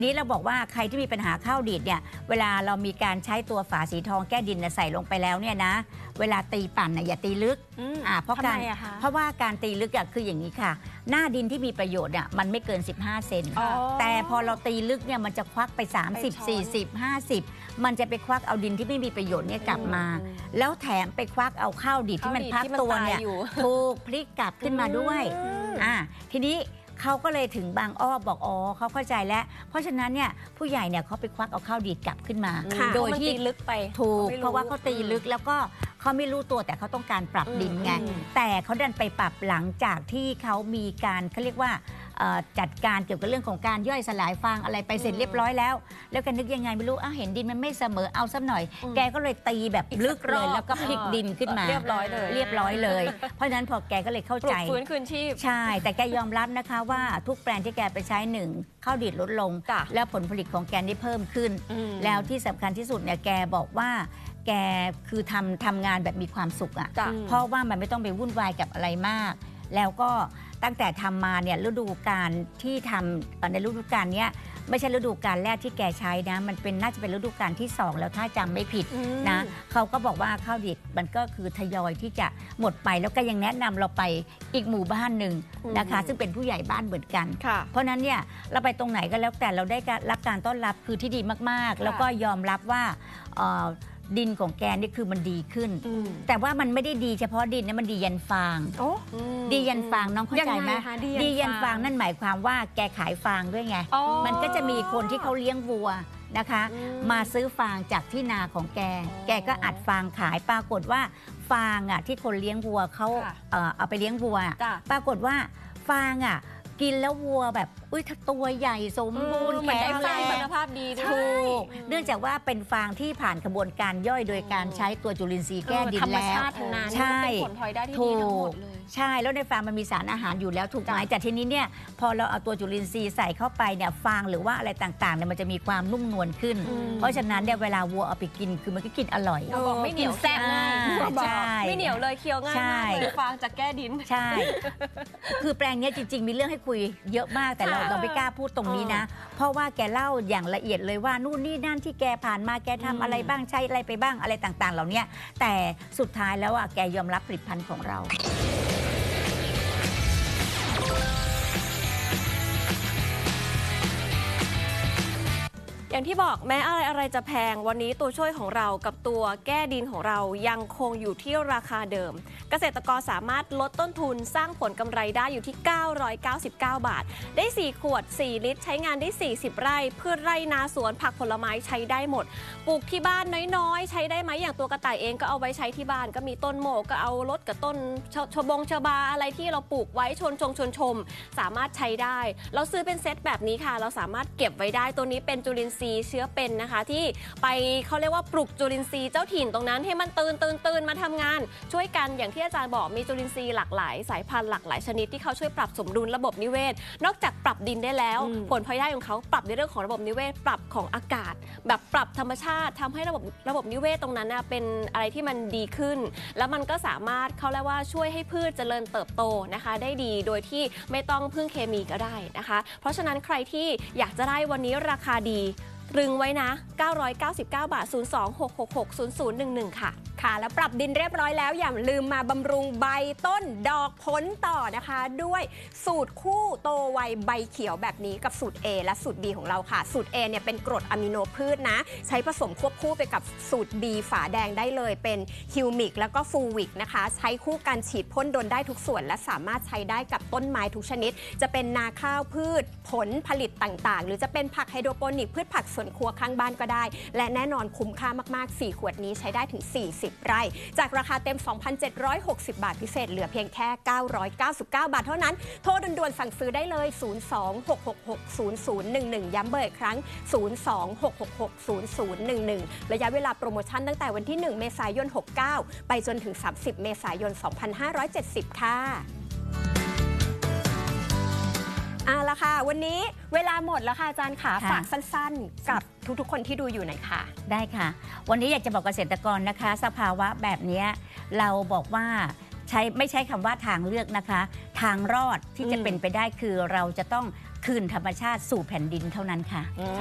นี้เราบอกว่าใครที่มีปัญหาข้าวดีดเนี่ยเวลาเรามีการใช้ตัวฝาสีทองแก้ดินใส่ลงไปแล้วเนี่ยนะเวลาตีปั่นอย่าตีลึกเพราะว่าการตีลึกคืออย่างนี้ค่ะหน้าดินที่มีประโยชน์มันไม่เกิน15เซนแต่พอเราตีลึกเนี่ยมันจะควักไป30 40 50มันจะไปควักเอาดินที่ไม่มีประโยชน์เนี่ยกลับมาแล้วแถมไปควักเอาข้าวดีดที่มันพักตัวเนี่ยถูกพลิกกลับขึ้นมาด้วยทีนี้เขาก็เลยถึงบางอ้อบอกเขาเข้าใจแล้วเพราะฉะนั้นเนี่ยผู้ใหญ่เนี่ยเขาไปควักเอาข้าวดีดกลับขึ้นมาโดยที่ลึกไปถูกเพราะว่าเขาตีลึกแล้วก็เขาไม่รู้ตัวแต่เขาต้องการปรับดินไงแต่เขาดันไปปรับหลังจากที่เขามีการเขาเรียกว่าจัดการเกี่ยวกับเรื่องของการย่อยสลายฟางอะไรไปเสร็จเรียบร้อยแล้วแกนึกยังไงไม่รู้เห็นดินมันไม่เสมอเอาสักหน่อยแกก็เลยตีแบบลึกเลยแล้วก็พลิกดินขึ้นมาเรียบร้อยเลยเพราะฉะนั้นพอแกก็เลยเข้าใจฟื้นคืนชีพใช่แต่แกยอมรับนะคะว่าทุกแปลงที่แกไปใช้ข้าวดีดลดลงแล้วผลผลิตของแกได้เพิ่มขึ้นแล้วที่สำคัญที่สุดเนี่ยแกบอกว่าแกคือทำงานแบบมีความสุขเพราะว่ามันไม่ต้องไปวุ่นวายกับอะไรมากแล้วก็ตั้งแต่ทำมาเนี่ยฤดูกาลที่ทำในฤดูกาลนี้ไม่ใช่ฤดูกาลแรกที่แกใช้นะมันเป็นน่าจะเป็นฤดูกาลที่2แล้วถ้าจำไม่ผิดนะเขาก็บอกว่าข้าวดีดมันก็คือทยอยที่จะหมดไปแล้วก็ยังแนะนำเราไปอีกหมู่บ้านหนึ่งนะคะซึ่งเป็นผู้ใหญ่บ้านเหมือนกันเพราะนั้นเนี่ยเราไปตรงไหนก็แล้วแต่เราได้รับการต้อนรับคือที่ดีมากๆแล้วก็ยอมรับว่าดินของแกนี่คือมันดีขึ้นแต่ว่ามันไม่ได้ดีเฉพาะดินนะมันดียันฟางดียันฟางน้องเข้าใจไหมดียันฟางนั่นหมายความว่าแกขายฟางด้วยไงมันก็จะมีคนที่เขาเลี้ยงวัวนะคะมาซื้อฟางจากที่นาของแกก็อัดฟางขายปรากฏว่าฟางที่คนเลี้ยงวัวเขาเอาไปเลี้ยงวัวปรากฏว่าฟางกินแล้ววัวแบบตัวใหญ่สมบูรณ์แข็งแรงคุณภาพดีถูกเนื่องจากว่าเป็นฟางที่ผ่านกระบวนการย่อยโดยการใช้ตัวจุลินทรีย์แก้ดินแล้วใช่ผลพลอยได้ที่ดีทั้งหมดเลยใช่แล้วในฟางมันมีสารอาหารอยู่แล้วถูกไหมแต่ทีนี้เนี่ยพอเราเอาตัวจุลินทรีย์ใส่เข้าไปเนี่ยฟางหรือว่าอะไรต่างๆเนี่ยมันจะมีความนุ่มนวลขึ้นเพราะฉะนั้นเนี่ยเวลาวัวเอาไปกินคือมันก็กินอร่อยไม่เหนียวแซ่บง่ายไม่เหนียวเลยเคี้ยวง่ายมากเลยฟางจากแก้ดินใช่คือแปลงนี้จริงๆมีเรื่องให้คุยเยอะมากแต่เราไม่กล้าพูดตรงนี้นะเพราะว่าแกเล่าอย่างละเอียดเลยว่านู่นนี่นั่นที่แกผ่านมาแกทำอะไรบ้างใช้อะไรไปบ้างอะไรต่างๆเหล่านี้แต่สุดท้ายแล้วแกยอมรับผลิตภัณฑ์ของเราอย่างที่บอกแม้อะไรจะแพงวันนี้ตัวช่วยของเรากับตัวแก้ดินของเรายังคงอยู่ที่ราคาเดิมเกษตรกรสามารถลดต้นทุนสร้างผลกำไรได้อยู่ที่999 บาทได้4ขวด4ลิตรใช้งานได้40ไร่พืชไร่นาสวนผักผลไม้ใช้ได้หมดปลูกที่บ้านน้อยๆใช้ได้ไหมอย่างตัวกระต่ายเองก็เอาไว้ใช้ที่บ้านก็มีต้นโมกก็เอารถกับต้นชบาอะไรที่เราปลูกไว้ชมสามารถใช้ได้เราซื้อเป็นเซตแบบนี้ค่ะเราสามารถเก็บไว้ได้ตัวนี้เป็นจุลินทรีย์เชื้อเป็นนะคะที่ไปเขาเรียกว่าปลุกจุลินทรีย์เจ้าถิ่นตรงนั้นให้มันตื่นมาทำงานช่วยกันอย่างที่อาจารย์บอกมีจุลินทรีย์หลากหลายสายพันธุ์หลากหลายชนิดที่เขาช่วยปรับสมดุลระบบนิเวศนอกจากปรับดินได้แล้วผลพลอยได้ของเขาปรับในเรื่องของระบบนิเวศปรับของอากาศแบบปรับธรรมชาติทำให้ระบบนิเวศตรงนั้นเป็นอะไรที่มันดีขึ้นแล้วมันก็สามารถเขาเรียกว่าช่วยให้พืชเจริญเติบโตนะคะได้ดีโดยที่ไม่ต้องพึ่งเคมีก็ได้นะคะเพราะฉะนั้นใครที่อยากจะได้วันนี้ราคาดีรึงไว้นะ999 บาท02-666-0011ค่ะแล้วปรับดินเรียบร้อยแล้วอย่าลืมมาบำรุงใบต้นดอกผลต่อนะคะด้วยสูตรคู่โตไวใบเขียวแบบนี้กับสูตร A และสูตร B ของเราค่ะสูตร A เนี่ยเป็นกรดอะมิโนพืชนะใช้ผสมควบคู่ไปกับสูตร B ฝาแดงได้เลยเป็นฮิวมิกแล้วก็ฟูวิกนะคะใช้คู่กันฉีดพ่นโดนได้ทุกส่วนและสามารถใช้ได้กับต้นไม้ทุกชนิดจะเป็นนาข้าวพืชผลผลิตต่างๆหรือจะเป็นผักไฮโดรโปนิกพืชผักสวนครัวข้างบ้านก็ได้และแน่นอนคุ้มค่ามากๆ4ขวดนี้ใช้ได้ถึง40ไร่จากราคาเต็ม 2,760 บาทพิเศษเหลือเพียงแค่999 บาทเท่านั้นโทรด่วนๆสั่งซื้อได้เลย02-666-0011ย้ำเบอร์อีกครั้ง02-666-0011ระยะเวลาโปรโมชั่นตั้งแต่วันที่1เมษายน69ไปจนถึง30เมษายน2570ค่ะละค่ะวันนี้เวลาหมดแล้วค่ะอาจารย์ค่ะฝากสั้นๆกับทุกๆคนที่ดูอยู่หน่อยค่ะได้ค่ะวันนี้อยากจะบอกเกษตรกรนะคะสภาวะแบบนี้เราบอกว่าไม่ใช้คำว่าทางเลือกนะคะทางรอดที่จะเป็นไปได้คือเราจะต้องคืนธรรมชาติสู่แผ่นดินเท่านั้นค่ะ